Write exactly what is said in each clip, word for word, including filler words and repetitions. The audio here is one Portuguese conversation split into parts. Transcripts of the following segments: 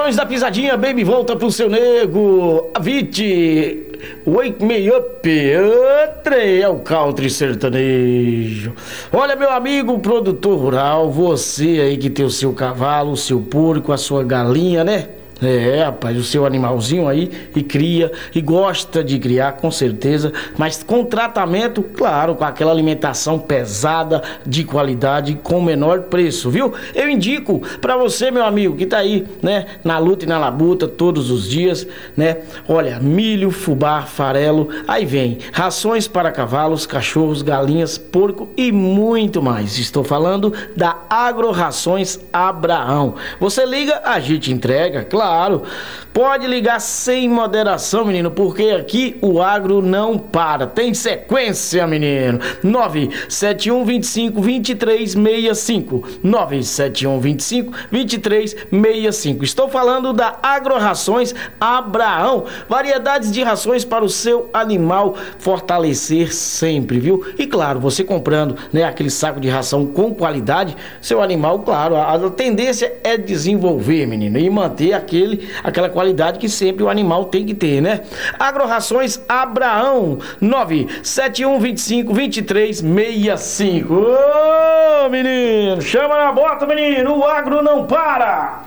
Barões da Pisadinha, baby, volta pro seu nego. Avite, wake me up. Trem é o country sertanejo. Olha, meu amigo produtor rural, você aí que tem o seu cavalo, o seu porco, a sua galinha, né? É, rapaz, o seu animalzinho aí e cria e gosta de criar, com certeza, mas com tratamento, claro, com aquela alimentação pesada, de qualidade, com menor preço, viu? Eu indico pra você, meu amigo, que tá aí, né, na luta e na labuta todos os dias, né? Olha, milho, fubá, farelo, aí vem rações para cavalos, cachorros, galinhas, porco e muito mais. Estou falando da Agro Rações Abraão. Você liga, a gente entrega, claro. Claro, pode ligar sem moderação, menino, porque aqui o agro não para. Tem sequência, menino. nove sete um, vinte e cinco, vinte e três sessenta e cinco. nove sete um, vinte e cinco, vinte e três sessenta e cinco. Estou falando da Agro Rações Abraão. Variedades de rações para o seu animal fortalecer sempre, viu? E claro, você comprando, né, aquele saco de ração com qualidade, seu animal, claro, a, a tendência é desenvolver, menino, e manter aquele Aquele, aquela qualidade que sempre o animal tem que ter, né? Agro-Rações Abraão, nove sete um, vinte e cinco, vinte e três sessenta e cinco. Ô, menino, chama na bota, menino, o agro não para!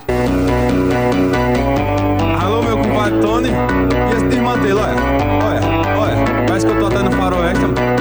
Alô, meu compadre Tony, e esse desmantelo, olha, olha, olha, parece que eu tô até no faroeste, mano.